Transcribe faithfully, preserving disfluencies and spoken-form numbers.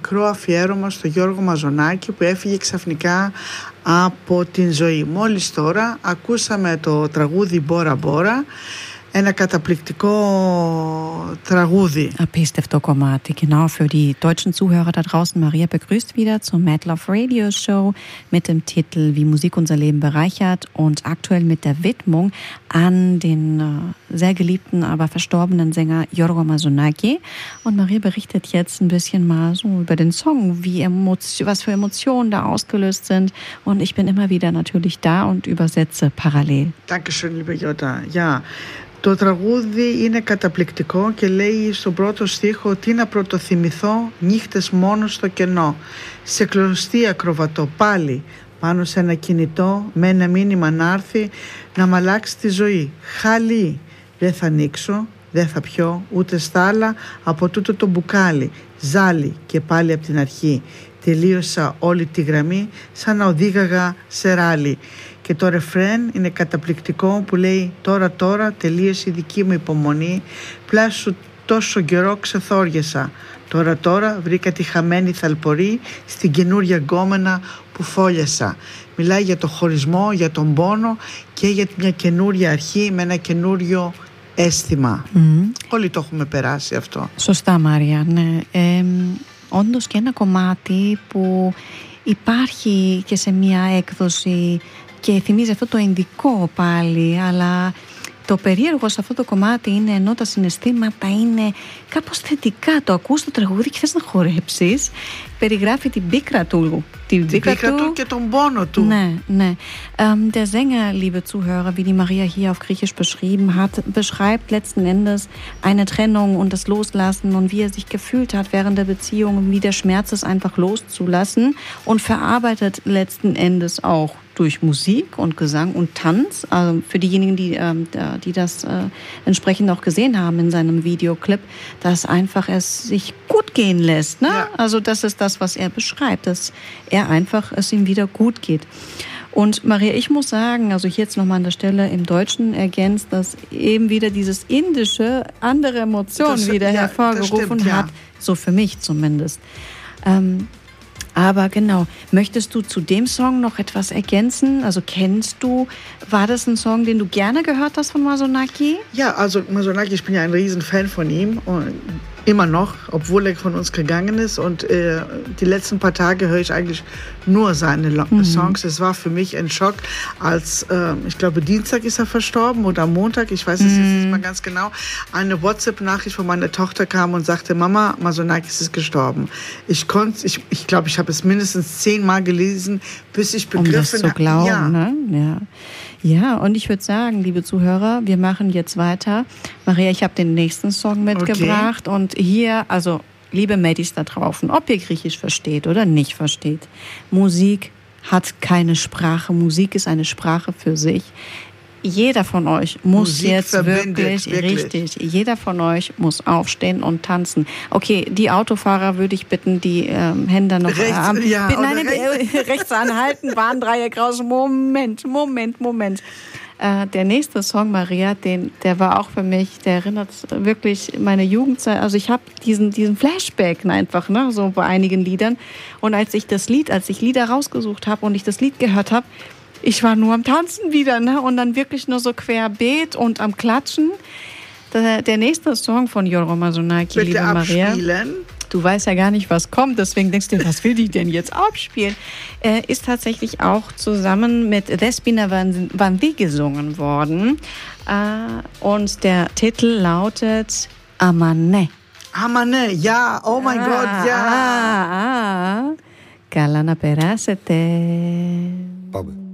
μικρό αφιέρωμα στο Γιώργο Μαζονάκη που έφυγε ξαφνικά από την ζωή. Μόλις τώρα ακούσαμε το τραγούδι Μπόρα Μπόρα, ένα καταπληκτικό τραγούδι. Απίστευτο κομμάτι, genau. Für die deutschen Zuhörer da draußen, Maria begrüßt wieder zur Mad Love Radio Show mit dem Titel Wie Musik unser Leben bereichert und aktuell mit der Widmung an den äh, sehr geliebten, aber verstorbenen Sänger Yorgo Mazonaki. Und Maria berichtet jetzt ein bisschen mal so über den Song, wie Emotio- was für Emotionen da ausgelöst sind. Und ich bin immer wieder natürlich da und übersetze parallel. Dankeschön, liebe Jutta. Ja. Το τραγούδι είναι καταπληκτικό και λέει στον πρώτο στίχο «Τι να πρωτοθυμηθώ νύχτες μόνο στο κενό, σε κλωστή ακροβατώ πάλι πάνω σε ένα κινητό με ένα μήνυμα να έρθει να μ' αλλάξει τη ζωή. Χαλί, δεν θα ανοίξω, δεν θα πιω ούτε στάλα από τούτο το μπουκάλι, ζάλι και πάλι από την αρχή. Τελείωσα όλη τη γραμμή σαν να οδήγαγα σε ράλι». Και το ρεφρέν είναι καταπληκτικό που λέει «Τώρα τώρα τελείωσε η δική μου υπομονή, πλάσου τόσο καιρό ξεθόριασα. Τώρα τώρα βρήκα τη χαμένη θαλπορή στην καινούρια γκόμενα που φόλιασα». Μιλάει για το χωρισμό, για τον πόνο και για μια καινούρια αρχή με ένα καινούριο αίσθημα. Mm. Όλοι το έχουμε περάσει αυτό. Σωστά, Μάρια, ναι. Ε, όντως και ένα κομμάτι που υπάρχει και σε μια έκδοση και θυμίζει αυτό το ινδικό πάλι, αλλά το περίεργο σε αυτό το κομμάτι είναι ενώ τα συναισθήματα είναι κάπως θετικά. Το ακούς το τραγούδι και θες να χορέψεις. Περιγράφει την πίκρα του. Την πίκρα του και τον πόνο του. Ναι, ναι. Ähm, der Sänger, liebe Zuhörer, wie die Maria hier auf Griechisch beschrieben hat, beschreibt letzten Endes eine Trennung und das Loslassen und wie er sich gefühlt hat während der Beziehung und wie der Schmerz ist, einfach loszulassen, und verarbeitet letzten Endes auch durch Musik und Gesang und Tanz. Also für diejenigen, die, ähm, die das äh, entsprechend auch gesehen haben in seinem Videoclip, dass einfach es sich gut gehen lässt. Ne? Ja. Also das ist das, was er beschreibt, dass er einfach es ihm wieder gut geht. Und Maria, ich muss sagen, also hier jetzt nochmal an der Stelle im Deutschen ergänzt, dass eben wieder dieses indische andere Emotionen das, wieder ja, hervorgerufen stimmt, ja. hat, so für mich zumindest. Ähm, Aber genau, möchtest du zu dem Song noch etwas ergänzen? Also kennst du, war das ein Song, den du gerne gehört hast von Mazonaki? Ja, also Mazonaki, ich bin ja ein Riesenfan von ihm und immer noch, obwohl er von uns gegangen ist, und äh, die letzten paar Tage höre ich eigentlich nur seine Lo- mhm. Songs. Es war für mich ein Schock, als, äh, ich glaube Dienstag ist er verstorben oder am Montag, ich weiß es mhm. jetzt nicht mal ganz genau, eine WhatsApp-Nachricht von meiner Tochter kam und sagte, Mama, Mazonaki ist gestorben. Ich konnte, ich, ich glaube, ich habe es mindestens zehnmal gelesen, bis ich begriffen habe. Um das zu glauben, ja. Ne? Ja. Ja, und ich würde sagen, liebe Zuhörer, wir machen jetzt weiter. Maria, ich habe den nächsten Song mitgebracht, okay. Und hier, also liebe Mädis da draußen, ob ihr Griechisch versteht oder nicht versteht, Musik hat keine Sprache, Musik ist eine Sprache für sich. Jeder von euch muss Musik jetzt wirklich, wirklich, richtig, jeder von euch muss aufstehen und tanzen. Okay, die Autofahrer würde ich bitten, die ähm, Hände noch rechts, haben. ja, Nein, rechts. Äh, rechts anhalten, Warndreieck raus. Moment, Moment, Moment. Äh, der nächste Song, Maria, den, der war auch für mich, der erinnert wirklich meine Jugendzeit. Also ich habe diesen, diesen Flashback einfach, ne, so bei einigen Liedern. Und als ich das Lied, als ich Lieder rausgesucht habe und ich das Lied gehört habe, ich war nur am Tanzen wieder, ne? Und dann wirklich nur so querbeet und am Klatschen. Der, der nächste Song von Yorgo Mazonaki, liebe Maria. Abspielen. Du weißt ja gar nicht, was kommt, deswegen denkst du, was will die denn jetzt abspielen? Äh, ist tatsächlich auch zusammen mit Despina Bandi gesungen worden. Äh, und der Titel lautet Amane. Amane, ja, oh mein ah, Gott, ja. Ah, ah. Καλά να περάσετε. Πάμε.